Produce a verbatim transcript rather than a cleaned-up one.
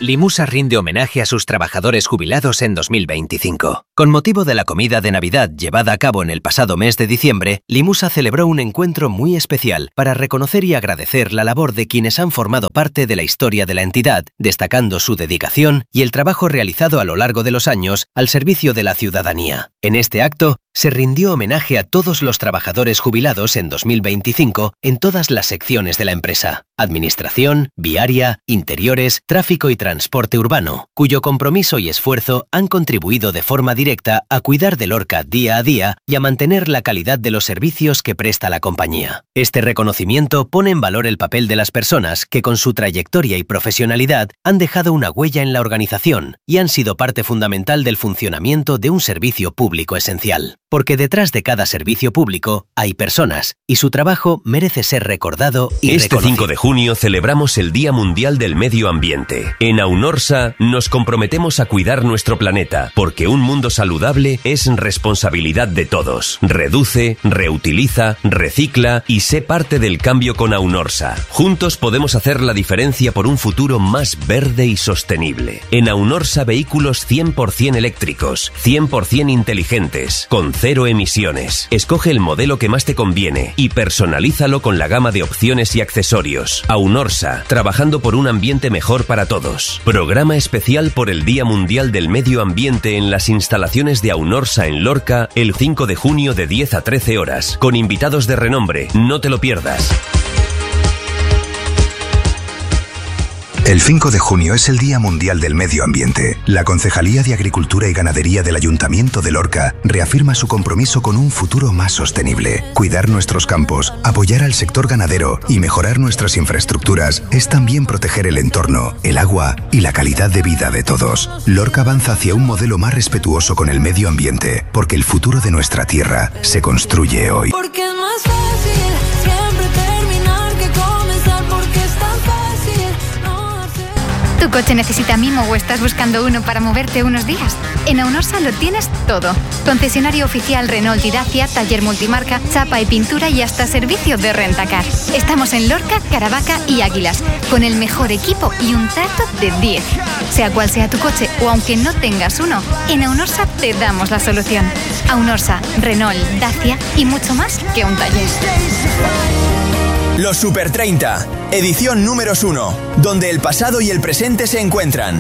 Limusa rinde homenaje a sus trabajadores jubilados en dos mil veinticinco. Con motivo de la comida de Navidad llevada a cabo en el pasado mes de diciembre, Limusa celebró un encuentro muy especial para reconocer y agradecer la labor de quienes han formado parte de la historia de la entidad, destacando su dedicación y el trabajo realizado a lo largo de los años al servicio de la ciudadanía. En este acto, se rindió homenaje a todos los trabajadores jubilados en dos mil veinticinco en todas las secciones de la empresa: administración, viaria, interiores, tráfico y transporte urbano, cuyo compromiso y esfuerzo han contribuido de forma directa a cuidar de Lorca día a día y a mantener la calidad de los servicios que presta la compañía. Este reconocimiento pone en valor el papel de las personas que con su trayectoria y profesionalidad han dejado una huella en la organización y han sido parte fundamental del funcionamiento de un servicio público esencial. Porque detrás de cada servicio público hay personas y su trabajo merece ser recordado y Este reconocido. cinco de junio celebramos el Día Mundial del Medio Ambiente. En Aunorsa nos comprometemos a cuidar nuestro planeta, porque un mundo saludable es responsabilidad de todos. Reduce, reutiliza, recicla y sé parte del cambio con Aunorsa. Juntos podemos hacer la diferencia por un futuro más verde y sostenible. En Aunorsa, vehículos cien por ciento eléctricos, cien por ciento inteligentes, con cero emisiones. Escoge el modelo que más te conviene y personalízalo con la gama de opciones y accesorios. Aunorsa, trabajando por un ambiente mejor para todos. Programa especial por el Día Mundial del Medio Ambiente en las instalaciones de Aunorsa en Lorca el cinco de junio de diez a trece horas, con invitados de renombre. No te lo pierdas. El cinco de junio es el Día Mundial del Medio Ambiente. La Concejalía de Agricultura y Ganadería del Ayuntamiento de Lorca reafirma su compromiso con un futuro más sostenible. Cuidar nuestros campos, apoyar al sector ganadero y mejorar nuestras infraestructuras es también proteger el entorno, el agua y la calidad de vida de todos. Lorca avanza hacia un modelo más respetuoso con el medio ambiente, porque el futuro de nuestra tierra se construye hoy. Porque es más fácil siempre terminar que comenzar, porque es tan fácil. ¿Tu coche necesita mimo o estás buscando uno para moverte unos días? En Aunorsa lo tienes todo. Concesionario oficial Renault y Dacia, taller multimarca, chapa y pintura y hasta servicio de rentacar. Estamos en Lorca, Caravaca y Águilas, con el mejor equipo y un trato de diez. Sea cual sea tu coche o aunque no tengas uno, en Aunorsa te damos la solución. Aunorsa, Renault, Dacia y mucho más que un taller. Los Super treinta, edición números uno, donde el pasado y el presente se encuentran.